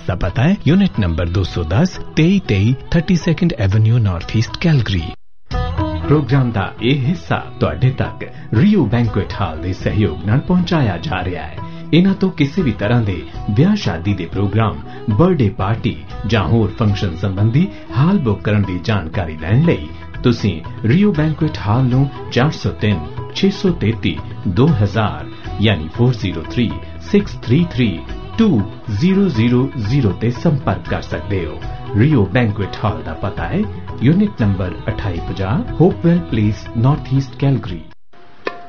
ਦਾ ਪਤਾ ਹੈ unit number 210 2323 32nd Avenue north east Calgary. Programme का यह हिस्सा तुहाडे तक रियो बैंकुएट हाल के सहयोग नाल पहुंचाया जा रहा है। इन्हां तो किसी भी तरह के ब्याह शादी के प्रोग्राम, बर्थडे पार्टी जां होर फंक्शन संबंधी हाल बुक करने की जानकारी लैण लई तुसीं रियो बैंकुएट हाल नूं 403 633 2000 यानी 403 633 2000 ते संपर्क कर सकते हो। रियो बैंकुएट हॉल का पता है unit number 2850 Hopewell place north east Calgary.